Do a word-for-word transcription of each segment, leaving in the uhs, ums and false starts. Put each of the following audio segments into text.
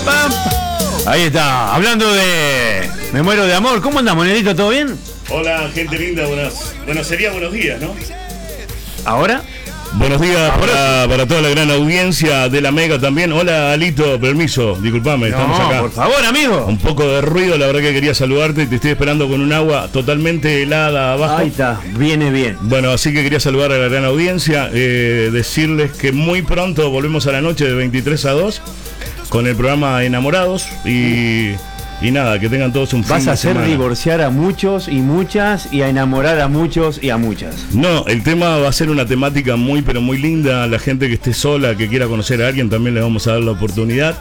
Pam. Ahí está, hablando de Me muero de amor. ¿Cómo andamos, Nerito? ¿Todo bien? Hola, gente linda, buenas. Bueno, sería buenos días, ¿no? ¿Ahora? Buenos días para, para toda la gran audiencia de la Mega también. Hola, Alito, permiso, disculpame, No, estamos acá. por favor, amigo. Un poco de ruido, la verdad que quería saludarte y te estoy esperando con un agua totalmente helada abajo. Ahí está, viene bien. Bueno, así que quería saludar a la gran audiencia, eh, decirles que muy pronto volvemos a la noche de veintitrés a dos con el programa Enamorados y... Y nada, que tengan todos un fin Vas a de hacer semana. divorciar a muchos y muchas y a enamorar a muchos y a muchas. No, el tema va a ser una temática muy pero muy linda. La gente que esté sola, que quiera conocer a alguien, también le vamos a dar la oportunidad.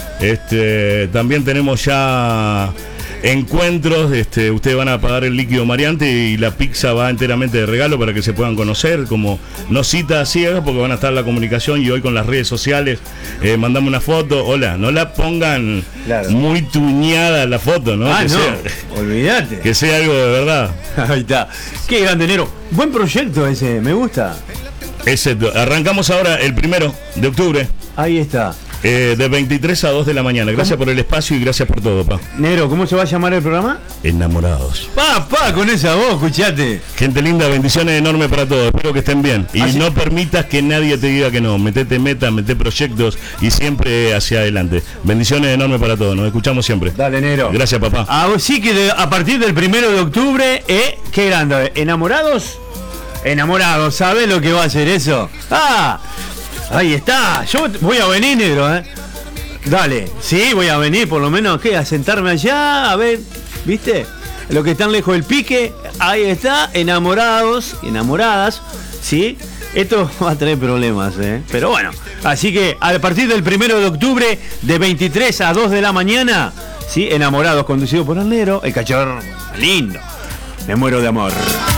Este, también tenemos ya encuentros. Este, ustedes van a pagar el líquido mareante y la pizza va enteramente de regalo para que se puedan conocer. Como no citas ciegas, porque van a estar en la comunicación y hoy con las redes sociales eh, mandamos una foto. Hola, no la pongan Claro. muy tuñada la foto, ¿no? Ah, que no, sea, olvídate. que sea algo de verdad. Ahí está. Qué grande, Nero. Buen proyecto ese, me gusta. Excepto, arrancamos ahora el primero de octubre, Ahí está. eh, de veintitrés a dos de la mañana. Gracias por el espacio y gracias por todo, pa. Nero, ¿cómo se va a llamar el programa? Enamorados. Pa, pa, con esa voz, escuchate. Gente linda, bendiciones enormes para todos. Espero que estén bien. Y Así- no permitas que nadie te diga que no. Metete metas, metete proyectos y siempre hacia adelante. Bendiciones enormes para todos. Nos escuchamos siempre. Dale, Nero. Gracias, papá. Así que de- a partir del primero de octubre, ¿eh? ¿Qué grande? ¿Enamorados? Enamorados, ¿sabes lo que va a hacer eso? ¡Ah! Ahí está. Yo voy a venir, Negro, ¿eh? Dale. Sí, voy a venir, por lo menos, ¿qué? A sentarme allá, a ver, ¿viste? Los que están lejos del pique, ahí está, enamorados, enamoradas, ¿sí? Esto va a traer problemas, ¿eh? Pero bueno, así que a partir del primero de octubre, de veintitrés a dos de la mañana, ¿sí? Enamorados, conducido por el Negro, el cachorro lindo. Me muero de amor.